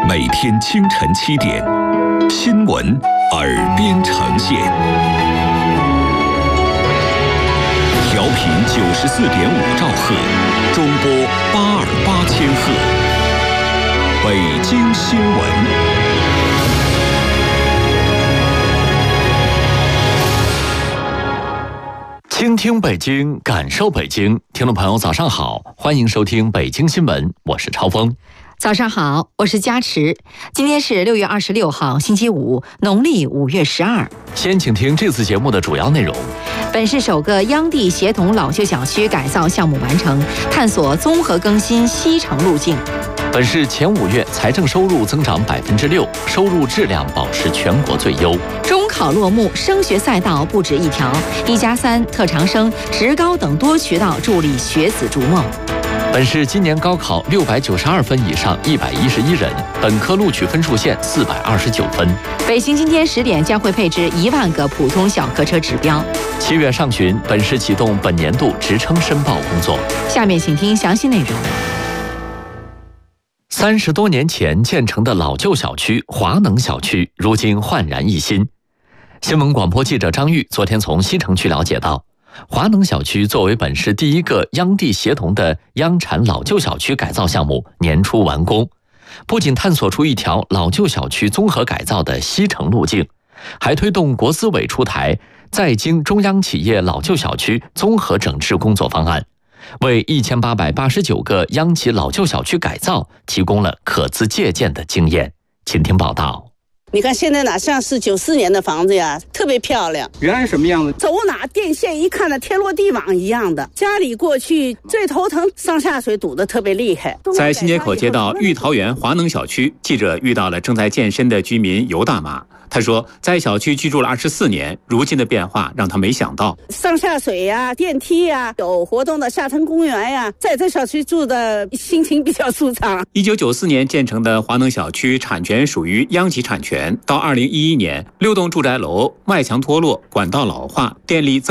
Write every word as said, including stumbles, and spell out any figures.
每天清晨七点，新闻耳边呈现。调频九十四点五兆赫，中波八二八千赫。北京新闻。 倾听北京，感受北京。听众朋友早上好，欢迎收听北京新闻，我是超峰。 早上好，我是佳池。今天是六月二十六号，星期五，农历五月十二。 先请听这次节目的主要内容。 本市首个央地协同老旧小区改造项目完成，探索综合更新西城路径。 本市前五月财政收入增长百分之六，收入质量保持全国最优。 中考落幕，升学赛道不止一条，一加三、特长生、职高等多渠道助力学子逐梦。 本市今年高考六百九十二分以上一百一十一人，本科录取分数线四百二十九分。 北京今天十点将会配置一万个普通小客车指标。 七月上旬，本市启动本年度职称申报工作。 下面请听详细内容。 三十多年前建成的老旧小区华能小区，如今焕然一新。新闻广播记者张玉昨天从西城区了解到，华能小区作为本市第一个央地协同的央产老旧小区改造项目，年初完工。不仅探索出一条老旧小区综合改造的西城路径，还推动国资委出台在京中央企业老旧小区综合整治工作方案，为一千八百八十九个央企老旧小区改造提供了可资借鉴的经验。请听报道。 你看现在哪像是九四年的房子呀，特别漂亮。 原来什么样子？ 走哪电线一看的天罗地网一样的。家里过去最头疼上下水堵得特别厉害。 在新街口街道玉桃园华能小区，记者遇到了正在健身的居民尤大妈。他说，在小区居住了二十四年，如今的变化让他没想到。 上下水呀、电梯呀，有活动的下城公园呀，在这小区住的心情比较舒畅。 一九九四年建成的华能小区产权属于央企产权，到二零一一年，六栋住宅楼外墙脱落、管道老化、电力